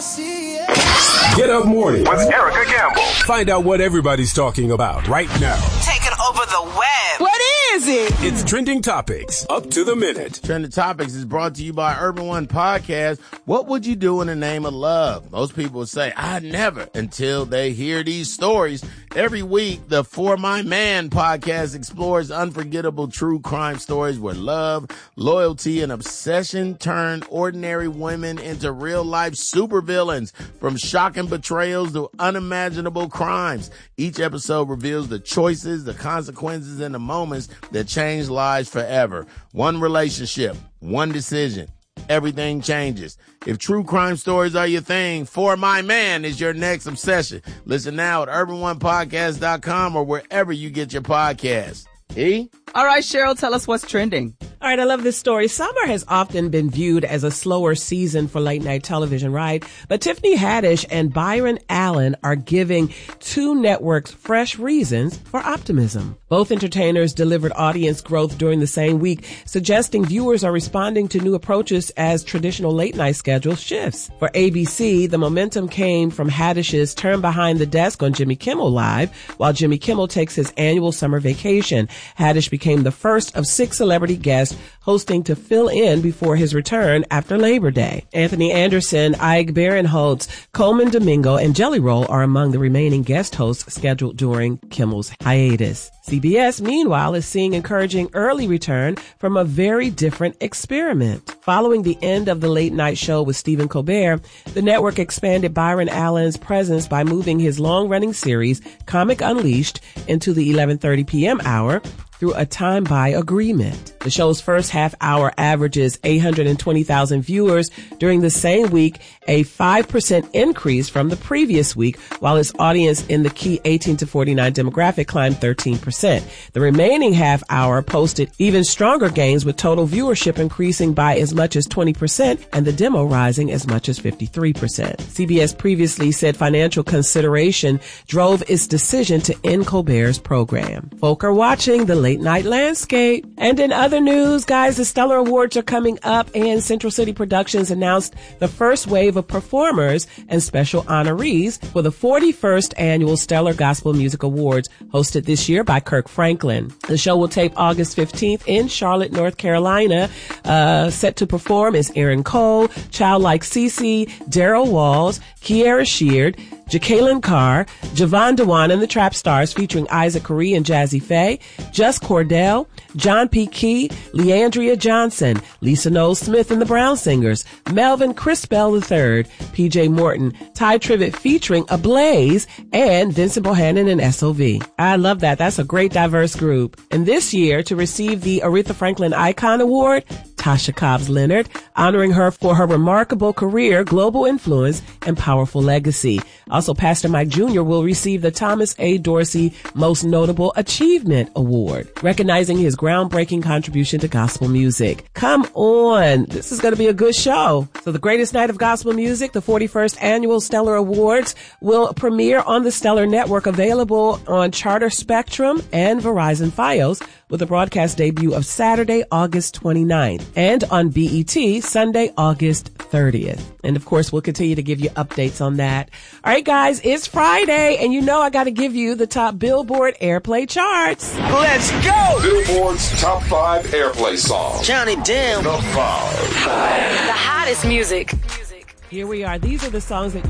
Get Up Morning with Erica Campbell. Find out what everybody's talking about right now. Taking over the web. What is it? It's Trending Topics, up to the minute. Trending Topics is brought to you by Urban One Podcast. What would you do in the name of love? Most people would say, I never, until they hear these stories. Every week, the For My Man podcast explores unforgettable true crime stories where love, loyalty, and obsession turn ordinary women into real-life supervillains, from shocking betrayals to unimaginable crimes. Each episode reveals the choices, the consequences, and the moments that change lives forever. One relationship, one decision. Everything changes. If true crime stories are your thing, For My Man is your next obsession. Listen now at urbanonepodcast.com or wherever you get your podcasts. E? All right, Cheryl, tell us what's trending. All right, I love this story. Summer has often been viewed as a slower season for late night television, right? But Tiffany Haddish and Byron Allen are giving two networks fresh reasons for optimism. Both entertainers delivered audience growth during the same week, suggesting viewers are responding to new approaches as traditional late night schedule shifts. For ABC, the momentum came from Haddish's turn behind the desk on Jimmy Kimmel Live, while Jimmy Kimmel takes his annual summer vacation. Haddish became the first of 6 celebrity guests hosting to fill in before his return after Labor Day. Anthony Anderson, Ike Barinholtz, Coleman Domingo, and Jelly Roll are among the remaining guest hosts scheduled during Kimmel's hiatus. CBS, meanwhile, is seeing encouraging early return from a very different experiment. Following the end of the late night show with Stephen Colbert, the network expanded Byron Allen's presence by moving his long-running series, Comic Unleashed, into the 11:30 p.m. hour through a time-buy agreement. The show's first half hour averages 820,000 viewers during the same week, a 5% increase from the previous week, while its audience in the key 18 to 49 demographic climbed 13%. The remaining half hour posted even stronger gains, with total viewership increasing by as much as 20% and the demo rising as much as 53%. CBS previously said financial consideration drove its decision to end Colbert's program. Folk are watching the late night landscape. And in other news, guys, the Stellar Awards are coming up, and Central City Productions announced the first wave of performers and special honorees for the 41st annual Stellar Gospel Music Awards, hosted this year by Kirk Franklin. The show will tape August 15th in Charlotte, North Carolina. Set to perform is Aaron Cole, Childlike Cece, Daryl Walls, Kiara Sheard, Jacqueline Carr, Javon Dewan and the Trap Stars, featuring Isaac Corey and Jazzy Faye, Just Cordell, John P. Key, Leandria Johnson, Lisa Knowles Smith and the Brown Singers, Melvin Crispell III, PJ Morton, Ty Tribbett featuring Ablaze, and Vincent Bohannon and SOV. I love that. That's a great diverse group. And this year, to receive the Aretha Franklin Icon Award, Tasha Cobbs Leonard, honoring her for her remarkable career, global influence, and powerful legacy. Also, Pastor Mike Jr. will receive the Thomas A. Dorsey Most Notable Achievement Award, recognizing his groundbreaking contribution to gospel music. Come on. This is going to be a good show. So the greatest night of gospel music, the 41st annual Stellar Awards, will premiere on the Stellar Network, available on Charter Spectrum and Verizon Fios, with a broadcast debut of Saturday, August 29th, and on BET Sunday, August 30th. And of course, we'll continue to give you updates on that. All right, guys, it's Friday, and you know I got to give you the top Billboard Airplay charts. Let's go! Billboard's top 5 airplay songs. Johnny Depp. The 5. The hottest music. Here we are. These are the songs that